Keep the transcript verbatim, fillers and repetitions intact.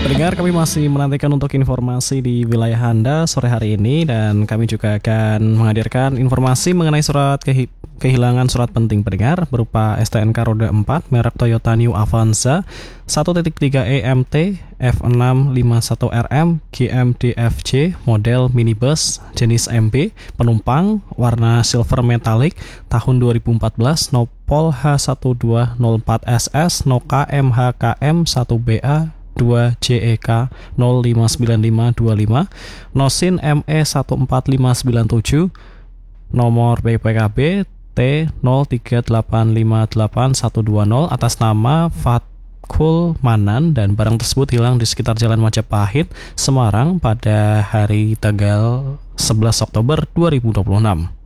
Pendengar, kami masih menantikan untuk informasi di wilayah Anda sore hari ini, dan kami juga akan menghadirkan informasi mengenai surat kehi- kehilangan surat penting pendengar berupa S T N K roda empat merek Toyota New Avanza satu titik tiga E M T F enam lima satu R M G M D F J model minibus jenis M B, penumpang warna silver metallic tahun dua ribu empat belas, Nopol H satu dua nol empat S S, Noka M H K M satu B A dua J E K nol lima sembilan lima dua lima, Nosin M E satu empat lima sembilan tujuh, nomor B P K B T nol tiga delapan lima delapan satu dua nol atas nama Fatkul Manan, dan barang tersebut hilang di sekitar Jalan Majapahit, Semarang pada hari tanggal sebelas Oktober dua ribu dua puluh enam.